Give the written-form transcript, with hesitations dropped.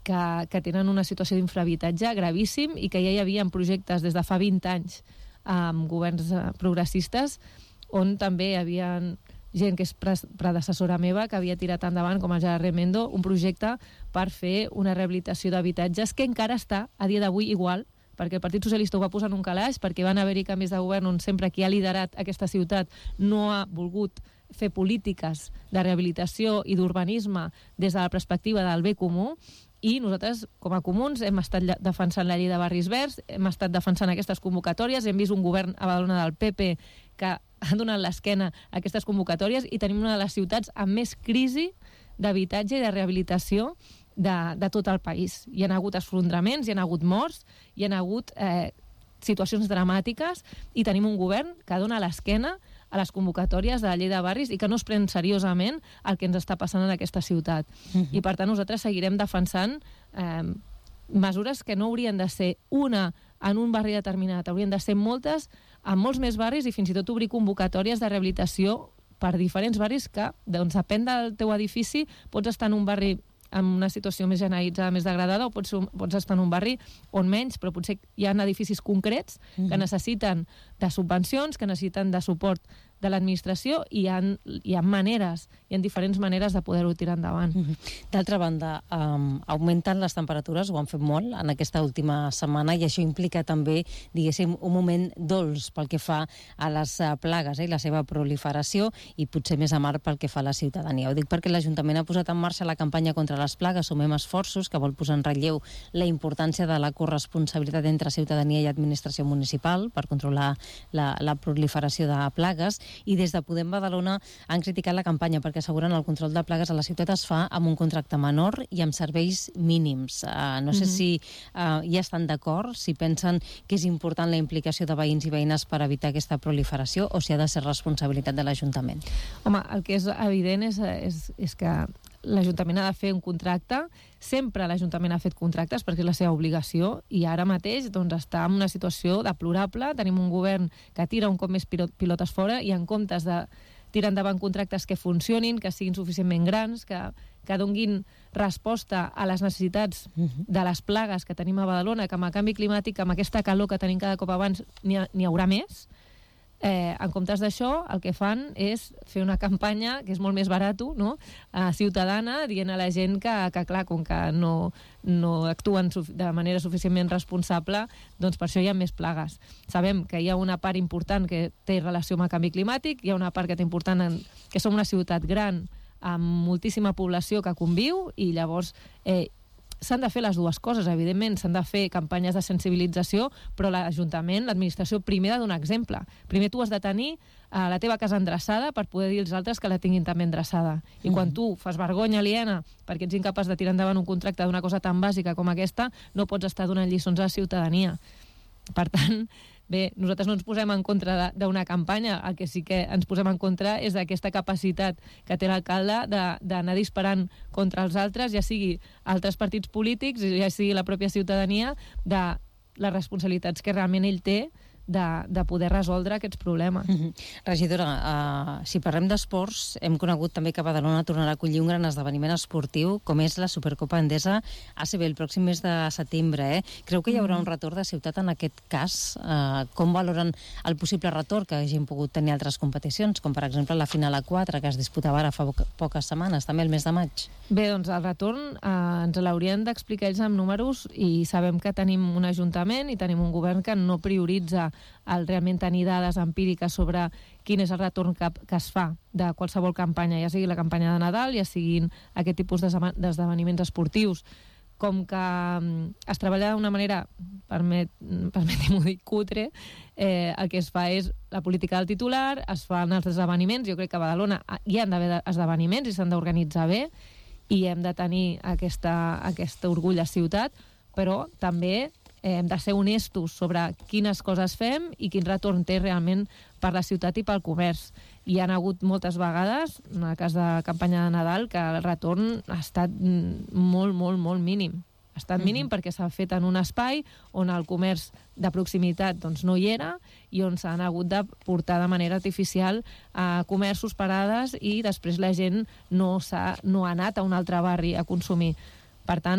que tenen una situació d'infrahabitatge gravíssim i que ja hi havia projectes des de fa 20 anys amb governs progressistes on també hi havia gent que és predecessora meva que havia tirat endavant, com el Gerard Remendo, un projecte per fer una rehabilitació d'habitatges que encara està a dia d'avui igual, perquè el Partit Socialista ho va posar en un calaix, perquè van haver-hi canvis de govern on sempre qui ha liderat aquesta ciutat no ha volgut fer polítiques de rehabilitació i d'urbanisme des de la perspectiva del bé comú, i nosaltres, com a comuns, hem estat defensant la llei de barris verds, hem estat defensant aquestes convocatòries, hem vist un govern a Badalona del PP que ha donat l'esquena a aquestes convocatòries i tenim una de les ciutats amb més crisi d'habitatge i de rehabilitació de tot el país. Hi ha hagut esfondraments, hi ha hagut morts, hi ha hagut situacions dramàtiques i tenim un govern que dona l'esquena a les convocatòries de la llei de barris i que no es pren seriosament el que ens està passant en aquesta ciutat. I per tant nosaltres seguirem defensant mesures que no haurien de ser una en un barri determinat, haurien de ser moltes en molts més barris i fins i tot obrir convocatòries de rehabilitació per diferents barris que, doncs, depèn del teu edifici, pots estar en un barri amb una situació més generalitzada, més degradada, o pots estar en un barri on menys, però potser hi ha edificis concrets que necessiten de subvencions, que necessiten de suport de l'administració i hi ha maneres, hi ha diferents maneres de poder-ho tirar endavant. D'altra banda, augmenten les temperatures, ho han fet molt en aquesta última setmana i això implica també, diguéssim, un moment dolç pel que fa a les plagues i la seva proliferació i potser més amarg pel que fa a la ciutadania. Ho dic perquè l'Ajuntament ha posat en marxa la campanya contra les plagues Sumem Esforços, que vol posar en relleu la importància de la corresponsabilitat entre ciutadania i administració municipal per controlar la proliferació de plagues. I des de Podem Badalona han criticat la campanya perquè asseguren el control de plagues a la ciutat es fa amb un contracte menor i amb serveis mínims. No sé si hi estan d'acord, si pensen que és important la implicació de veïns i veïnes per evitar aquesta proliferació o si ha de ser responsabilitat de l'Ajuntament. Home, el que és evident és que l'Ajuntament ha de fer un contracte. Sempre l'Ajuntament ha fet contractes perquè és la seva obligació i ara mateix doncs, està en una situació deplorable. Tenim un govern que tira un cop més pilotes fora i en comptes de tirar endavant contractes que funcionin, que siguin suficientment grans, que donguin resposta a les necessitats de les plagues que tenim a Badalona, que amb el canvi climàtic, amb aquesta calor que tenim cada cop abans, n'hi haurà més. En comptes d'això, el que fan és fer una campanya que és molt més barato, no? Ciutadana, dient a la gent que clar, com que no actuen de manera suficientment responsable, doncs per això hi ha més plagues. Sabem que hi ha una part important que té relació amb el canvi climàtic, hi ha una part que té important que som una ciutat gran amb moltíssima població que conviu i llavors s'han de fer les dues coses, evidentment, s'han de fer campanyes de sensibilització, però l'Ajuntament, l'administració, primer ha de donar exemple. Primer tu has de tenir la teva casa endreçada per poder dir als altres que la tinguin també endreçada. I quan tu fas vergonya aliena perquè ets incapaç de tirar endavant un contracte d'una cosa tan bàsica com aquesta, no pots estar donant lliçons a la ciutadania. Per tant, bé, nosaltres no ens posem en contra d'una campanya, el que sí que ens posem en contra és d'aquesta capacitat que té l'alcalde d'anar disparant contra els altres, ja sigui altres partits polítics, ja sigui la pròpia ciutadania, de les responsabilitats que realment ell té de poder resoldre aquests problemes. Regidora, si parlem d'esports, hem conegut també que Badalona tornarà a acollir un gran esdeveniment esportiu, com és la Supercopa Endesa ACB el pròxim mes de setembre. Creu que hi haurà un retorn de ciutat en aquest cas? Com valoren el possible retorn que hagin pogut tenir altres competicions, com per exemple la final A4, que es disputava ara fa poques setmanes, també el mes de maig? Bé, doncs el retorn ens l'haurien d'explicar ells amb números i sabem que tenim un ajuntament i tenim un govern que no prioritza el realment tenir dades empíriques sobre quin és el retorn que es fa de qualsevol campanya, ja sigui la campanya de Nadal, ja siguin aquest tipus d'esdeveniments esportius. Com que es treballa d'una manera, permetim-ho dir, cutre, el que es fa és la política del titular, es fan els esdeveniments. Jo crec que a Badalona hi han d'haver esdeveniments i s'han d'organitzar bé i hem de tenir aquest orgull a ciutat, però també hem de ser honestos sobre quines coses fem i quin retorn té realment per la ciutat i pel comerç. Hi han hagut moltes vegades, en el cas de campanya de Nadal, que el retorn ha estat molt, molt, molt mínim. Ha estat mínim perquè s'ha fet en un espai on el comerç de proximitat doncs, no hi era i on s'han hagut de portar de manera artificial a comerços, parades, i després la gent no ha anat a un altre barri a consumir. Per tant,